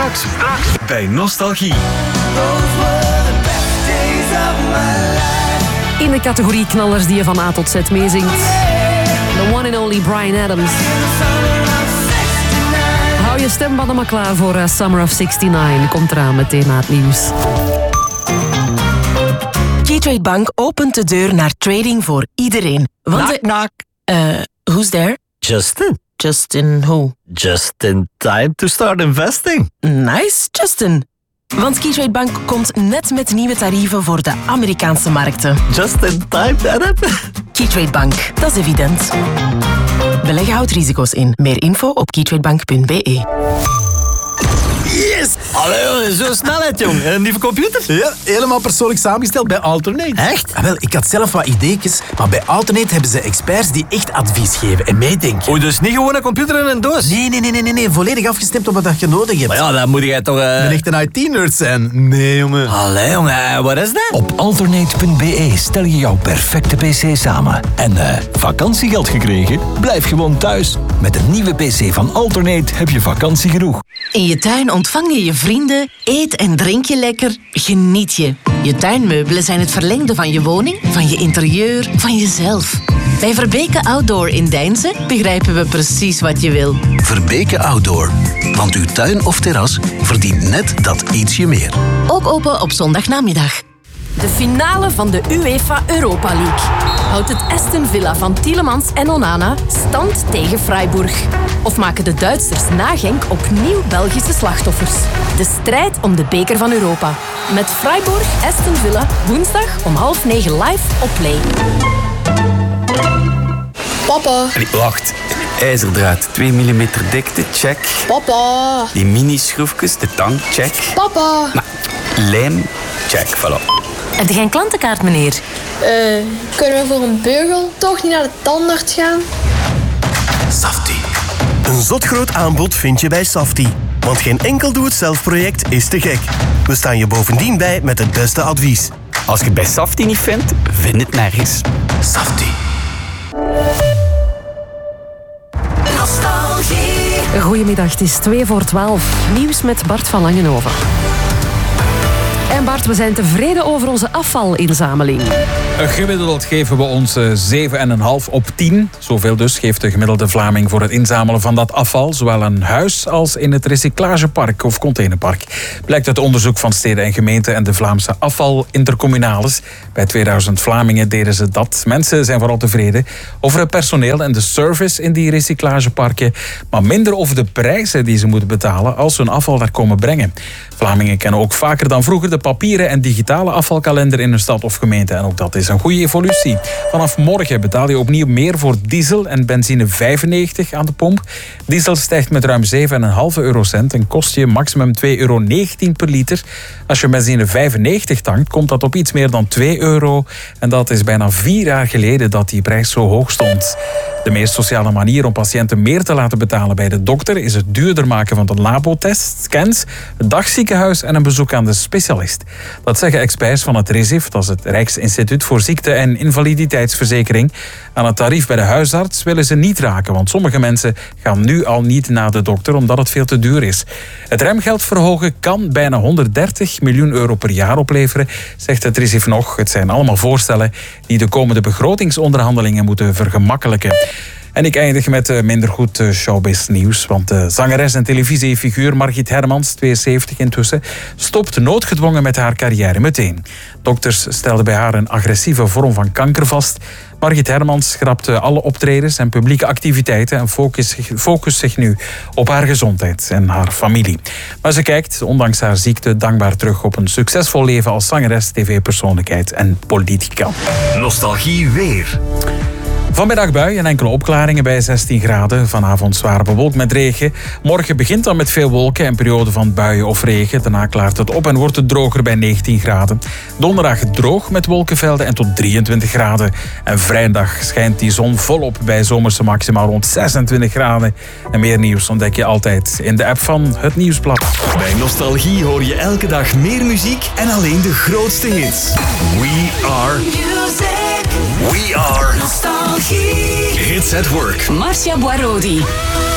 Straks bij Nostalgie. In de categorie knallers die je van A tot Z meezingt. The one and only Bryan Adams. Hou je stembanden maar klaar voor Summer of 69. Komt eraan meteen na het nieuws. Keytrade Bank opent de deur naar trading voor iedereen. Want knock. Who's there? Justin. Justin who? Just in time to start investing. Nice, Justin. Want Keytrade Bank komt net met nieuwe tarieven voor de Amerikaanse markten. Just in time, Adam. Keytrade Bank, dat is evident. Beleggen houdt risico's in. Meer info op keytradebank.be. Yes! Allee, zo snelheid, jong. Een nieuwe computer? Ja, helemaal persoonlijk samengesteld bij Alternate. Echt? Ah, wel, ik had zelf wat ideetjes, maar bij Alternate hebben ze experts die echt advies geven en meedenken. Oh, dus niet gewoon een computer in een doos? Nee, volledig afgestemd op wat je nodig hebt. Maar ja, dan moet jij toch... Een echte IT-nerd zijn. Nee, jongen. Allee, jongen, wat is dat? Op alternate.be stel je jouw perfecte pc samen. En vakantiegeld gekregen? Blijf gewoon thuis. Met een nieuwe pc van Alternate heb je vakantie genoeg. In je tuin ontvang je je vrienden, eet en drink je lekker, geniet je. Je tuinmeubelen zijn het verlengde van je woning, van je interieur, van jezelf. Bij Verbeke Outdoor in Deinze begrijpen we precies wat je wil. Verbeke Outdoor. Want uw tuin of terras verdient net dat ietsje meer. Ook open op zondagnamiddag. De finale van de UEFA Europa League. Houdt het Aston Villa van Tielemans en Onana stand tegen Freiburg? Of maken de Duitsers na Genk opnieuw Belgische slachtoffers? De strijd om de beker van Europa. Met Freiburg Aston Villa woensdag om 8:30 live op Play. Papa. Wacht, ijzerdraad, 2 mm dikte, check. Papa. Die mini-schroefjes, de tang, check. Papa. Maar, lijm, check, voilà. Heb je geen klantenkaart, meneer? Kunnen we voor een beugel toch niet naar de tandarts gaan? Safti. Een zotgroot aanbod vind je bij Safti. Want geen enkel doe-het-zelf-project is te gek. We staan je bovendien bij met het beste advies. Als je het bij Safti niet vindt, vind het nergens. Safti. Goedemiddag, het is 2:45. Nieuws met Bart van Langenhoven. En Bart, we zijn tevreden over onze afvalinzameling. Gemiddeld geven we ons 7,5 op 10. Zoveel dus geeft de gemiddelde Vlaming voor het inzamelen van dat afval. Zowel in huis als in het recyclagepark of containerpark. Blijkt uit onderzoek van steden en gemeenten en de Vlaamse afvalintercommunales. Bij 2000 Vlamingen deden ze dat. Mensen zijn vooral tevreden over het personeel en de service in die recyclageparken. Maar minder over de prijzen die ze moeten betalen als ze hun afval daar komen brengen. Vlamingen kennen ook vaker dan vroeger de papieren en digitale afvalkalender in een stad of gemeente. En ook dat is een goede evolutie. Vanaf morgen betaal je opnieuw meer voor diesel en benzine 95 aan de pomp. Diesel stijgt met ruim 7,5 eurocent en kost je maximum 2,19 euro per liter. Als je benzine 95 tankt, komt dat op iets meer dan 2 euro. En dat is bijna 4 jaar geleden dat die prijs zo hoog stond. De meest sociale manier om patiënten meer te laten betalen bij de dokter is het duurder maken van de labotest, scans, het dagziekenhuis en een bezoek aan de specialist. Dat zeggen experts van het RISIF, dat is het Rijksinstituut voor Ziekte- en Invaliditeitsverzekering. Aan het tarief bij de huisarts willen ze niet raken, want sommige mensen gaan nu al niet naar de dokter omdat het veel te duur is. Het remgeld verhogen kan bijna 130 miljoen euro per jaar opleveren, zegt het RISIF nog. Het zijn allemaal voorstellen die de komende begrotingsonderhandelingen moeten vergemakkelijken. En ik eindig met minder goed showbiz nieuws. Want de zangeres en televisiefiguur Margit Hermans, 72 intussen, stopt noodgedwongen met haar carrière meteen. Dokters stelden bij haar een agressieve vorm van kanker vast. Margit Hermans schrapt alle optredens en publieke activiteiten en focust zich nu op haar gezondheid en haar familie. Maar ze kijkt, ondanks haar ziekte, dankbaar terug op een succesvol leven als zangeres, tv-persoonlijkheid en politica. Nostalgie weer. Vanmiddag bui en enkele opklaringen bij 16 graden. Vanavond zwaar bewolkt met regen. Morgen begint dan met veel wolken en periode van buien of regen. Daarna klaart het op en wordt het droger bij 19 graden. Donderdag droog met wolkenvelden en tot 23 graden. En vrijdag schijnt die zon volop bij zomerse maxima rond 26 graden. En meer nieuws ontdek je altijd in de app van Het Nieuwsblad. Bij Nostalgie hoor je elke dag meer muziek en alleen de grootste hits. We are Nostalgie. Hits at Work. Marcia Boirodi.